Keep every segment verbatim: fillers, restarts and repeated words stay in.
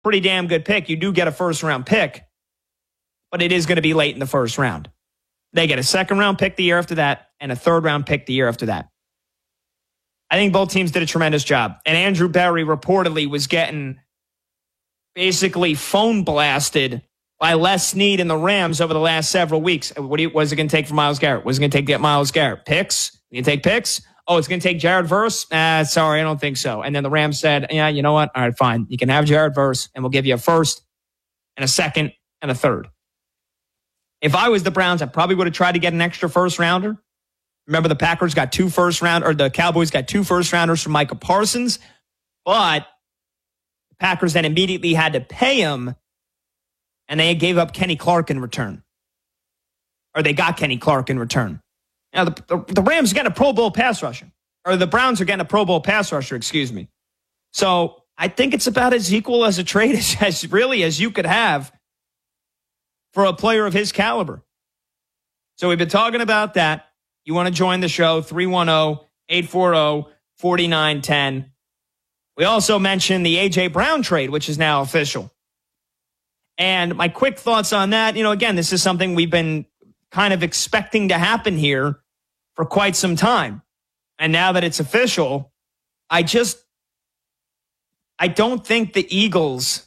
pretty damn good pick. You do get a first round pick, but it is going to be late in the first round. They get a second round pick the year after that and a third round pick the year after that. I think both teams did a tremendous job. And Andrew Berry reportedly was getting basically phone blasted by Les Snead and the Rams over the last several weeks. What do you, was it going to take for Myles Garrett? Was it going to take to get Myles Garrett? Picks? You can take picks? Oh, it's going to take Jared Verse? Ah, sorry, I don't think so. And then the Rams said, yeah, you know what? All right, fine. You can have Jared Verse, and we'll give you a first and a second and a third. If I was the Browns, I probably would have tried to get an extra first rounder. Remember, the Packers got two first round, or the Cowboys got two first rounders from Micah Parsons, but the Packers then immediately had to pay him, and they gave up Kenny Clark in return. Or they got Kenny Clark in return. Now, the, the, the Rams are getting a Pro Bowl pass rusher. Or the Browns are getting a Pro Bowl pass rusher, excuse me. So I think it's about as equal as a trade as, as really as you could have for a player of his caliber. So we've been talking about that. You want to join the show, three one zero, eight four zero, four nine one zero. We also mentioned the A J. Brown trade, which is now official. And my quick thoughts on that, you know, again, this is something we've been kind of expecting to happen here for quite some time. And now that it's official, I just, I don't think the Eagles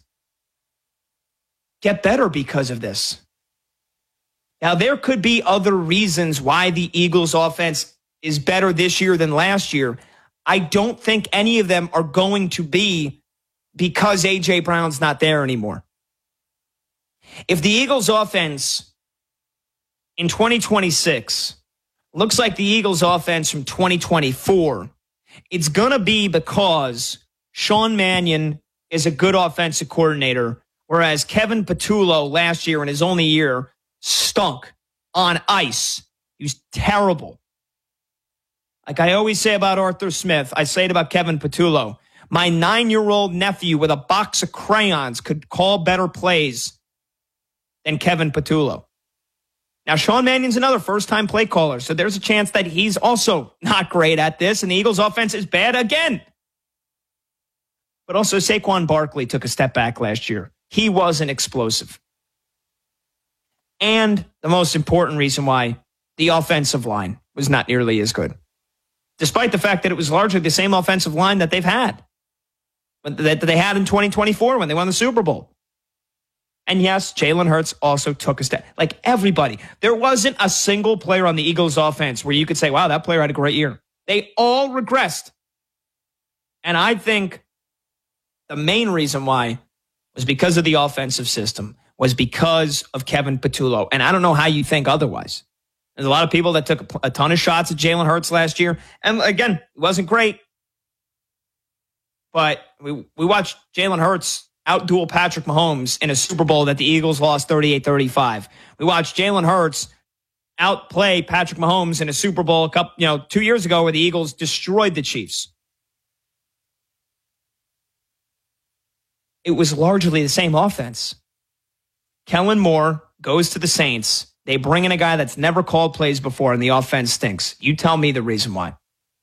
get better because of this. Now, there could be other reasons why the Eagles offense is better this year than last year. I don't think any of them are going to be because A J. Brown's not there anymore. If the Eagles offense in twenty twenty-six looks like the Eagles offense from twenty twenty-four, it's going to be because Sean Mannion is a good offensive coordinator, whereas Kevin Patullo last year in his only year stunk on ice. He was terrible. Like I always say about Arthur Smith, I say it about Kevin Patullo. My nine-year-old nephew with a box of crayons could call better plays than Kevin Patullo. Now, Sean Mannion's another first-time play caller, so there's a chance that he's also not great at this, and the Eagles' offense is bad again. But also, Saquon Barkley took a step back last year. He wasn't explosive. And the most important reason why, the offensive line was not nearly as good. Despite the fact that it was largely the same offensive line that they've had, that they had in twenty twenty-four when they won the Super Bowl. And yes, Jalen Hurts also took a step. Like everybody, there wasn't a single player on the Eagles offense where you could say, wow, that player had a great year. They all regressed. And I think the main reason why was because of the offensive system, was because of Kevin Patullo. And I don't know how you think otherwise. There's a lot of people that took a ton of shots at Jalen Hurts last year. And again, it wasn't great. But we, we watched Jalen Hurts outduel Patrick Mahomes in a Super Bowl that the Eagles lost thirty-eight thirty-five. We watched Jalen Hurts outplay Patrick Mahomes in a Super Bowl a couple, you know, two years ago where the Eagles destroyed the Chiefs. It was largely the same offense. Kellen Moore goes to the Saints. They bring in a guy that's never called plays before, and the offense stinks. You tell me the reason why.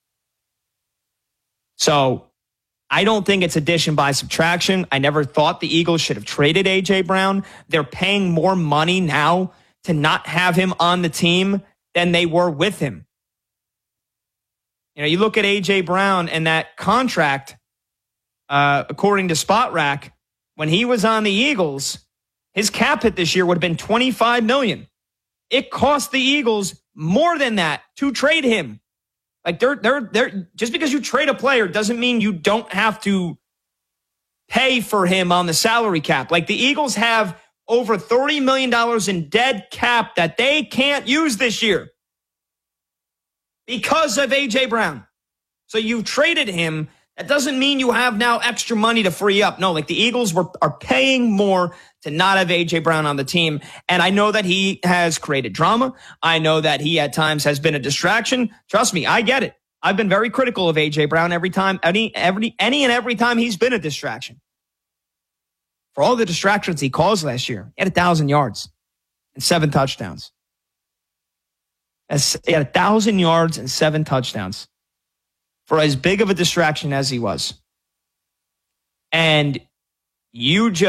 So I don't think it's addition by subtraction. I never thought the Eagles should have traded A J. Brown. They're paying more money now to not have him on the team than they were with him. You know, you look at A J. Brown and that contract, uh, according to Spot Rack, when he was on the Eagles, his cap hit this year would have been twenty-five million dollars. It cost the Eagles more than that to trade him. Like they're they're they're just because you trade a player doesn't mean you don't have to pay for him on the salary cap. Like the Eagles have over thirty million dollars in dead cap that they can't use this year because of A J. Brown. So you traded him. That doesn't mean you have now extra money to free up. No, like the Eagles were are paying more to not have A J. Brown on the team. And I know that he has created drama. I know that he at times has been a distraction. Trust me, I get it. I've been very critical of A J. Brown every time, any, every, any and every time he's been a distraction. For all the distractions he caused last year, he had a thousand yards and seven touchdowns. He had a thousand yards and seven touchdowns for as big of a distraction as he was. And You just